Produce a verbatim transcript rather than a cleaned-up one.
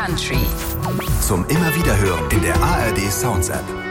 Country. Zum immer wieder hören in der A R D Sounds App.